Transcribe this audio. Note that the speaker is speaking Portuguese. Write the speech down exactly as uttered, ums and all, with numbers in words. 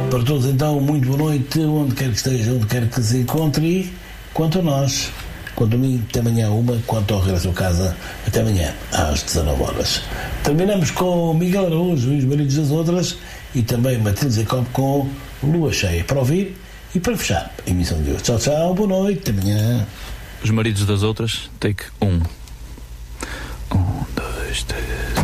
Para todos, então, muito boa noite, onde quer que esteja, onde quer que se encontre. E quanto a nós, quanto a mim, até amanhã uma, quanto ao regresso a casa, até amanhã, às dezanove horas. Terminamos com Miguel Araújo e os maridos das outras, e também Matilde Jacob com Lua Cheia, para ouvir e para fechar a emissão de hoje. Tchau, tchau, boa noite, até amanhã. Os maridos das outras, take um. Um, dois, três.